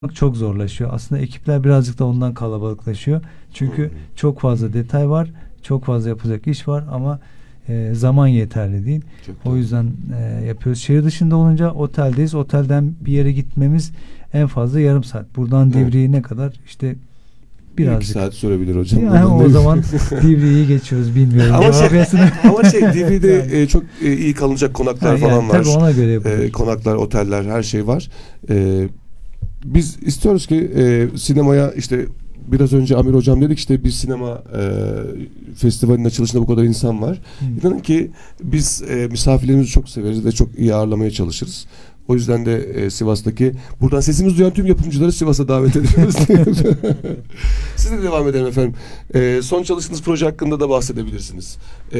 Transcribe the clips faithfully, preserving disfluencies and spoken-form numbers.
çok zorlaşıyor. Aslında ekipler birazcık da ondan kalabalıklaşıyor. Çünkü hmm. çok fazla detay var, çok fazla yapacak iş var ama e, zaman yeterli değil. Çok o yüzden e, yapıyoruz. Şehir dışında olunca oteldeyiz. Otelden bir yere gitmemiz en fazla yarım saat. Buradan Divriğe evet. ne kadar? İşte birazcık. İki saat sürebilir hocam. Yani o zaman Divriğe'yi geçiyoruz, bilmiyorum. Ama şey, ama şey Divriğe'de yani. e, çok e, iyi kalınacak konaklar ha, falan yani, var. Tabii ona göre yapıyoruz. E, konaklar, oteller, her şey var. E, biz istiyoruz ki e, sinemaya işte biraz önce Amir hocam dedik işte bir sinema e, festivalinin açılışında bu kadar insan var. Hmm. İnanın ki biz e, misafirlerimizi çok severiz ve çok iyi ağırlamaya çalışırız. O yüzden de e, Sivas'taki buradan sesimizi duyan tüm yapımcıları Sivas'a davet ediyoruz. Siz de devam edelim efendim. E, son çalıştığınız proje hakkında da bahsedebilirsiniz. E,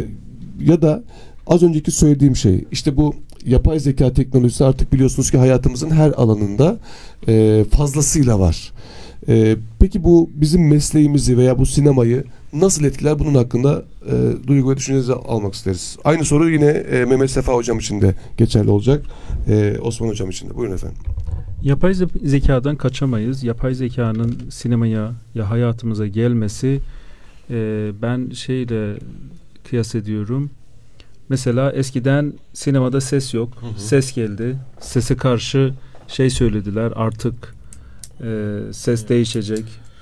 ya da az önceki söylediğim şey işte bu yapay zeka teknolojisi artık biliyorsunuz ki hayatımızın her alanında e, fazlasıyla var. E, peki bu bizim mesleğimizi veya bu sinemayı nasıl etkiler? Bunun hakkında e, duygu ve düşüncenizi almak isteriz. Aynı soru yine e, Mehmet Sefa hocam için de geçerli olacak. E, Osman hocam için de. Buyurun efendim. Yapay zekadan kaçamayız. Yapay zekanın sinemaya ya hayatımıza gelmesi e, ben şeyle kıyas ediyorum. Mesela eskiden sinemada ses yok. Hı hı. Ses geldi. Sese karşı şey söylediler. Artık e, ses değişecek.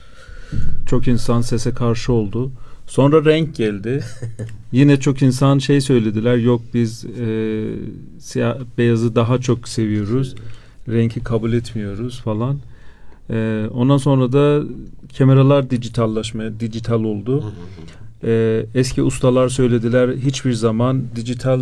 Çok insan sese karşı oldu. Sonra renk geldi. Yine çok insan şey söylediler. Yok biz e, siyah beyazı daha çok seviyoruz. Renki kabul etmiyoruz falan. E, ondan sonra da kameralar dijitallaşmaya, dijital oldu. E, eski ustalar söylediler. Hiçbir zaman dijital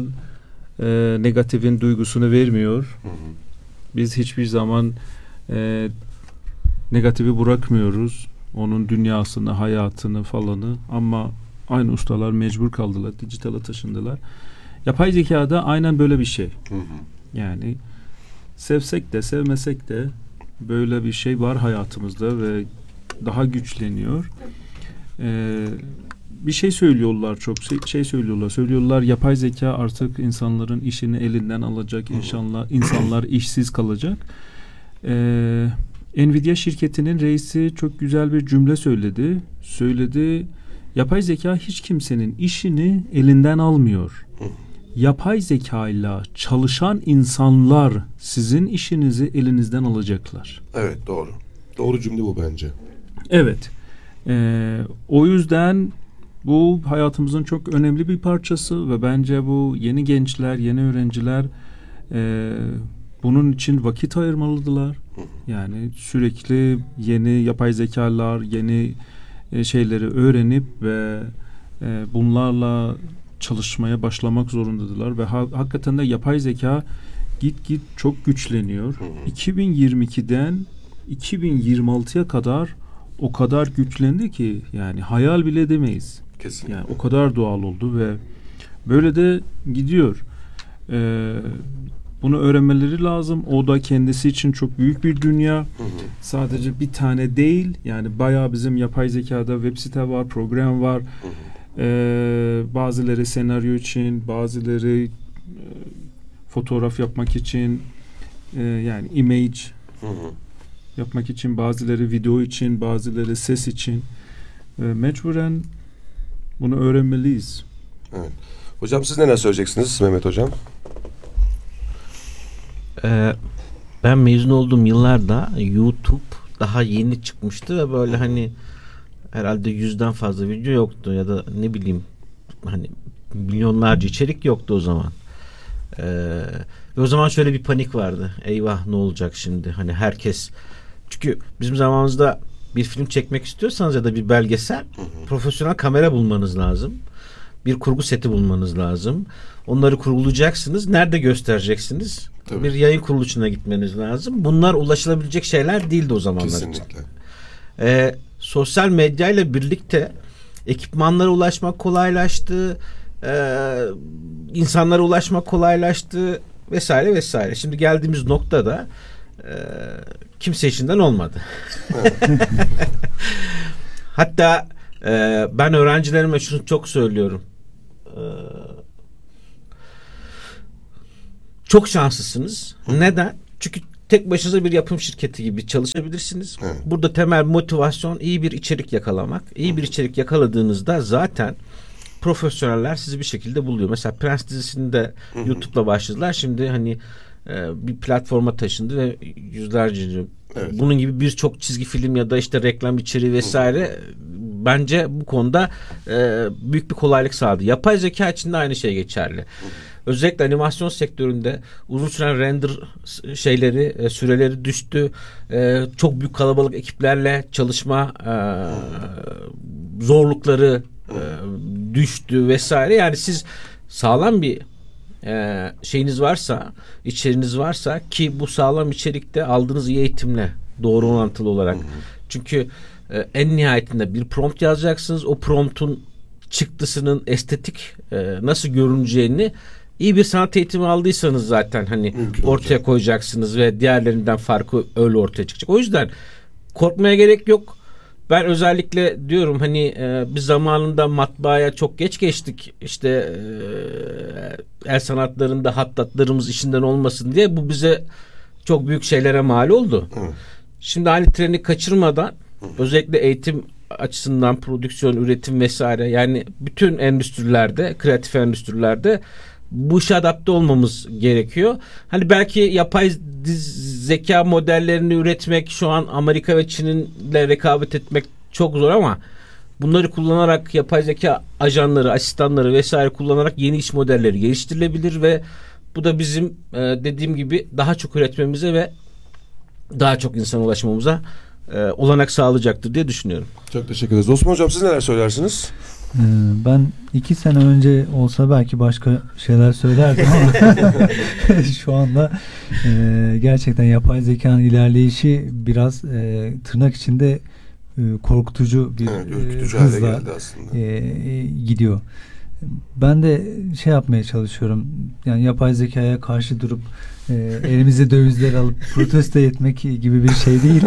e, negatifin duygusunu vermiyor. Biz hiçbir zaman e, negatifi bırakmıyoruz. Onun dünyasını, hayatını falanı ama aynı ustalar mecbur kaldılar. Dijitale taşındılar. Yapay zekada aynen böyle bir şey. Hı hı. Yani sevsek de sevmesek de böyle bir şey var hayatımızda ve daha güçleniyor. Ee, bir şey söylüyorlar çok şey söylüyorlar. Söylüyorlar yapay zeka artık insanların işini elinden alacak. İnşallah insanlar işsiz kalacak. Eee Nvidia şirketinin reisi çok güzel bir cümle söyledi. Söyledi, yapay zeka hiç kimsenin işini elinden almıyor. Yapay zekayla çalışan insanlar sizin işinizi elinizden alacaklar. Evet, doğru. Doğru cümle bu bence. Evet. Ee, o yüzden bu hayatımızın çok önemli bir parçası ve bence bu yeni gençler, yeni öğrenciler e, bunun için vakit ayırmalıdılar. Yani sürekli yeni yapay zekalar, yeni e, şeyleri öğrenip ve e, bunlarla çalışmaya başlamak zorundadılar ve ha, hakikaten de yapay zeka git git çok güçleniyor. Hı hı. iki bin yirmi ikiden iki bin yirmi altıya kadar o kadar güçlendi ki yani hayal bile edemeyiz. Kesinlikle. Yani o kadar doğal oldu ve böyle de gidiyor. Ee, Bunu öğrenmeleri lazım. O da kendisi için çok büyük bir dünya. Hı hı. Sadece bir tane değil. Yani bayağı bizim yapay zekada web site var, program var. Hı hı. Ee, bazıları senaryo için, bazıları e, fotoğraf yapmak için, e, yani image hı hı. yapmak için, bazıları video için, bazıları ses için. E, mecburen bunu öğrenmeliyiz. Evet. Hocam siz neler söyleyeceksiniz Mehmet hocam? Ee, ben mezun olduğum yıllarda YouTube daha yeni çıkmıştı ve böyle hani herhalde yüzden fazla video yoktu ya da ne bileyim hani milyonlarca içerik yoktu o zaman. Ee, ve o zaman şöyle bir panik vardı. Eyvah ne olacak şimdi? Hani herkes çünkü bizim zamanımızda bir film çekmek istiyorsanız ya da bir belgesel hı hı. profesyonel kamera bulmanız lazım. Bir kurgu seti bulmanız lazım. Onları kurgulayacaksınız. Nerede göstereceksiniz? Tabii. Bir yayın kuruluşuna gitmeniz lazım. Bunlar ulaşılabilecek şeyler değildi o zamanlar. Kesinlikle. Ee, sosyal medyayla birlikte ekipmanlara ulaşmak kolaylaştı. Ee, insanlara ulaşmak kolaylaştı vesaire vesaire. Şimdi geldiğimiz noktada e, kimse içinden olmadı. Hatta e, ben öğrencilerime şunu çok söylüyorum. E, çok şanslısınız. Neden? Çünkü tek başınıza bir yapım şirketi gibi çalışabilirsiniz. Evet. Burada temel motivasyon iyi bir içerik yakalamak. İyi bir içerik yakaladığınızda zaten profesyoneller sizi bir şekilde buluyor. Mesela Prens dizisini de YouTube'la başladılar. Şimdi hani e, bir platforma taşındı ve yüzlerce, evet, bunun gibi birçok çizgi film ya da işte reklam içeriği vesaire, hı hı, bence bu konuda e, büyük bir kolaylık sağladı. Yapay zeka için de aynı şey geçerli. Hı hı. Özellikle animasyon sektöründe uzun süren render şeyleri, e, süreleri düştü. E, çok büyük kalabalık ekiplerle çalışma e, zorlukları e, düştü vesaire. Yani siz sağlam bir e, şeyiniz varsa, içeriğiniz varsa, ki bu sağlam içerikte aldığınız iyi eğitimle doğru orantılı olarak. Hı hı. Çünkü e, en nihayetinde bir prompt yazacaksınız. O promptun çıktısının estetik e, nasıl görüneceğini iyi bir sanat eğitimi aldıysanız zaten hani mümkün ortaya olacak, koyacaksınız ve diğerlerinden farkı öyle ortaya çıkacak. O yüzden korkmaya gerek yok. Ben özellikle diyorum hani e, biz zamanında matbaaya çok geç geçtik. İşte e, el sanatlarında hattatlarımız işinden olmasın diye, bu bize çok büyük şeylere mal oldu. Hı. Şimdi aynı treni kaçırmadan, hı, özellikle eğitim açısından prodüksiyon, üretim vesaire, yani bütün endüstrilerde, kreatif endüstrilerde bu işe adapte olmamız gerekiyor. Hani belki yapay zeka modellerini üretmek şu an Amerika ve Çin'le rekabet etmek çok zor ama bunları kullanarak, yapay zeka ajanları, asistanları vesaire kullanarak yeni iş modelleri geliştirilebilir ve bu da bizim e, dediğim gibi daha çok üretmemize ve daha çok insana ulaşmamıza e, olanak sağlayacaktır diye düşünüyorum. Çok teşekkür ederiz. Osman Hocam, siz neler söylersiniz? Ben iki sene önce olsa belki başka şeyler söylerdim ama şu anda e, gerçekten yapay zekanın ilerleyişi biraz e, tırnak içinde e, korkutucu bir evet, ürkütücü e, hızla hale geldi aslında. E, gidiyor. Ben de şey yapmaya çalışıyorum. Yani yapay zekaya karşı durup e, elimize dövizler alıp protesto etmek gibi bir şey değil.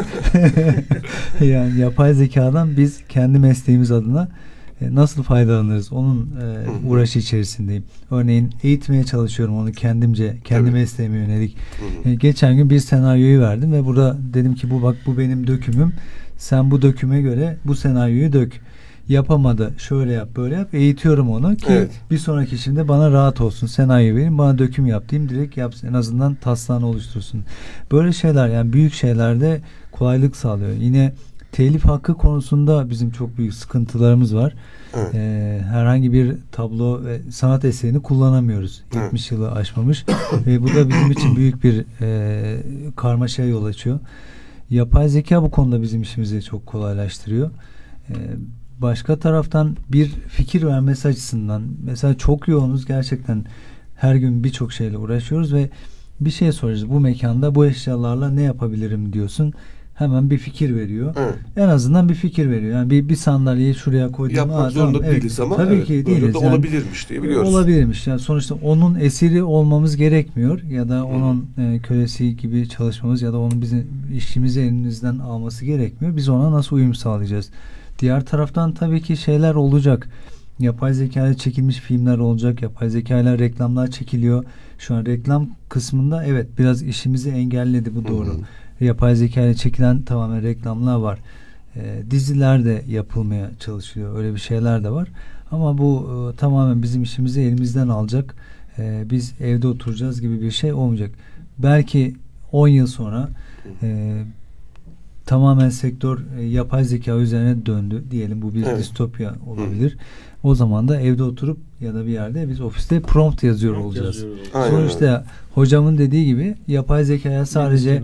Yani yapay zekadan biz kendi mesleğimiz adına nasıl faydalanırız? Onun e, uğraşı içerisindeyim. Örneğin eğitmeye çalışıyorum onu kendimce, kendi evet. mesleğime yönelik. E, geçen gün bir senaryoyu verdim ve burada dedim ki bu bak bu benim dökümüm. Sen bu döküme göre bu senaryoyu dök. Yapamadı. Şöyle yap, böyle yap. Eğitiyorum onu ki evet. bir sonraki şimdi bana rahat olsun. Senaryo verin, bana döküm yap diyeyim. Direkt yapsın. En azından taslağını oluştursun. Böyle şeyler, yani büyük şeylerde kolaylık sağlıyor. Yine telif hakkı konusunda bizim çok büyük sıkıntılarımız var. Evet. Ee, herhangi bir tablo ve sanat eserini kullanamıyoruz. Evet. yetmiş yılı aşmamış. Ve bu da bizim için büyük bir e, karmaşaya yol açıyor. Yapay zeka bu konuda bizim işimizi çok kolaylaştırıyor. Ee, başka taraftan bir fikir vermesi açısından mesela çok yoğunuz gerçekten, her gün birçok şeyle uğraşıyoruz ve bir şey soracağız. Bu mekanda bu eşyalarla ne yapabilirim diyorsun. Hemen bir fikir veriyor. Evet. En azından bir fikir veriyor. Yani bir, bir sandalyeyi şuraya koydum. Yapmak zorunda evet. değiliz ama tabii evet, ki değiliz. Da yani, olabilirmiş diye biliyoruz. Olabilirmiş. Yani sonuçta onun esiri olmamız gerekmiyor ya da onun e, kölesi gibi çalışmamız ya da onun bizim işimizi elimizden alması gerekmiyor. Biz ona nasıl uyum sağlayacağız? Diğer taraftan tabii ki şeyler olacak. Yapay zeka ile çekilmiş filmler olacak. Yapay zeka ile reklamlar çekiliyor. Şu an reklam kısmında evet biraz işimizi engelledi, bu doğru. Hı-hı. Yapay zeka ile çekilen tamamen reklamlar var. E, diziler de yapılmaya çalışılıyor. Öyle bir şeyler de var. Ama bu e, tamamen bizim işimizi elimizden alacak. E, biz evde oturacağız gibi bir şey olmayacak. Belki on yıl sonra e, tamamen sektör e, yapay zeka üzerine döndü diyelim. Bu bir evet. distopya olabilir. Hı. O zaman da evde oturup ya da bir yerde biz ofiste prompt yazıyor prompt olacağız. Sonuçta yani. Hocamın dediği gibi yapay zekaya sadece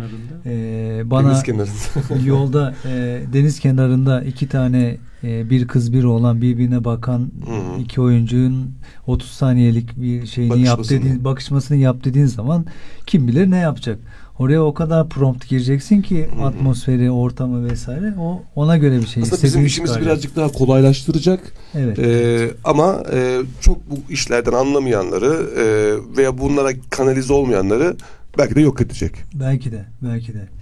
e, bana deniz kenarında. yolda e, deniz kenarında iki tane e, bir kız bir oğlan birbirine bakan Hı-hı. iki oyuncunun otuz saniyelik bir şeyini yap dediğin, bakışmasını yap dediğin zaman kim bilir ne yapacak. Oraya o kadar prompt gireceksin ki Hı-hı. atmosferi, ortamı vesaire, o ona göre bir şey. Aslında bizim işimizi çıkaracak. Birazcık daha kolaylaştıracak. Evet. Ee, ama e, çok bu işlerden anlamayanları e, veya bunlara kanalize olmayanları belki de yok edecek. Belki de, belki de.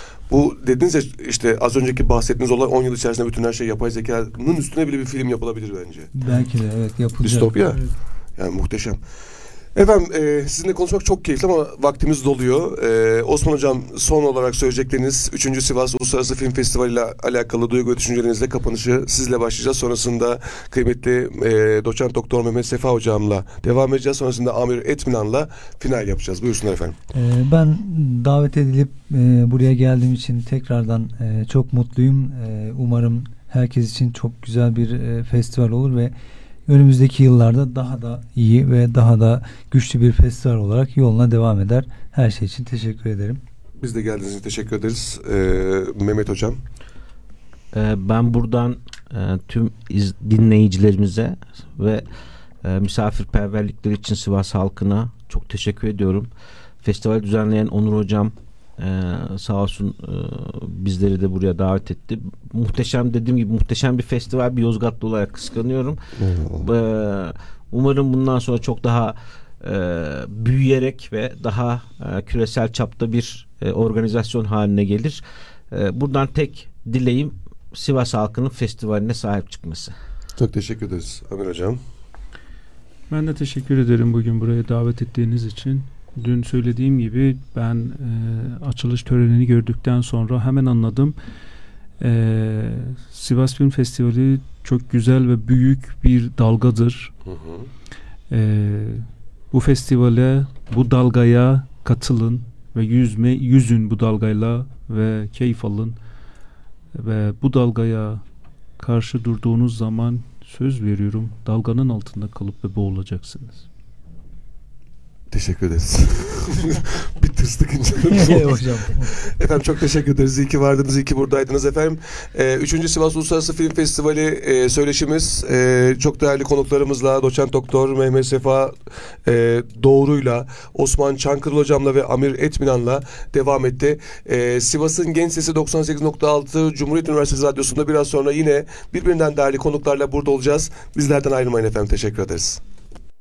Bu dediniz ya işte az önceki bahsettiğiniz olay on yıl içerisinde bütün her şey yapay zekanın üstüne bile bir film yapılabilir bence. Belki de evet yapılacak. Distopya. Evet. Yani muhteşem. Efendim e, sizinle konuşmak çok keyifli ama vaktimiz doluyor. E, Osman Hocam, son olarak söyleyecekleriniz üçüncü Sivas Uluslararası Film Festivali ile alakalı duygu ve düşüncelerinizle kapanışı sizle başlayacağız. Sonrasında kıymetli e, doçent doktor Mehmet Sefa Hocam'la devam edeceğiz. Sonrasında Amir Etminan'la final yapacağız. Buyursunlar efendim. E, ben davet edilip e, buraya geldiğim için tekrardan e, çok mutluyum. E, umarım herkes için çok güzel bir e, festival olur ve önümüzdeki yıllarda daha da iyi ve daha da güçlü bir festival olarak yoluna devam eder. Her şey için teşekkür ederim. Biz de geldiğiniz için teşekkür ederiz. Ee, Mehmet Hocam. Ee, ben buradan e, tüm iz, dinleyicilerimize ve e, misafirperverlikleri için Sivas halkına çok teşekkür ediyorum. Festival düzenleyen Onur Hocam Ee, sağ olsun e, bizleri de buraya davet etti. Muhteşem, dediğim gibi muhteşem bir festival, bir Yozgatlı olarak kıskanıyorum. Ee, umarım bundan sonra çok daha e, büyüyerek ve daha e, küresel çapta bir e, organizasyon haline gelir. E, buradan tek dileğim Sivas halkının festivaline sahip çıkması. Çok teşekkür ederiz Amir Hocam. Ben de teşekkür ederim bugün buraya davet ettiğiniz için. Dün söylediğim gibi ben e, açılış törenini gördükten sonra hemen anladım. E, Sivas Film Festivali çok güzel ve büyük bir dalgadır. Hı hı. E, bu festivale, bu dalgaya katılın ve yüzme, yüzün bu dalgayla ve keyif alın. Ve bu dalgaya karşı durduğunuz zaman söz veriyorum, dalganın altında kalıp ve boğulacaksınız. Teşekkür ederiz. Bir tırstık ince. Hocam. Efendim çok teşekkür ederiz. İyi ki vardınız, iyi ki buradaydınız efendim. Ee, üçüncü Sivas Uluslararası Film Festivali e, söyleşimiz e, çok değerli konuklarımızla doçent doktor Mehmet Sefa e, Doğru'yla, Osman Çankırı Hocam'la ve Amir Etminan'la devam etti. E, Sivas'ın Genç Sesi doksan sekiz nokta altı Cumhuriyet Üniversitesi Radyosu'nda biraz sonra yine birbirinden değerli konuklarla burada olacağız. Bizlerden ayrılmayın efendim. Teşekkür ederiz.